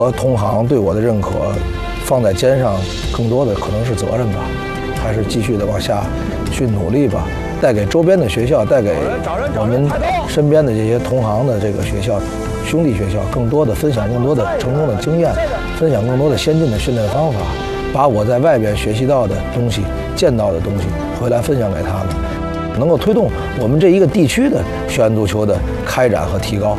同行对我的认可，放在肩上更多的可能是责任吧，还是继续的往下去努力吧，带给周边的学校，带给我们身边的这些同行的这个学校、兄弟学校，更多的分享更多的成功的经验，分享更多的先进的训练方法，把我在外边学习到的东西、见到的东西回来分享给他们，能够推动我们这一个地区的校园足球的开展和提高。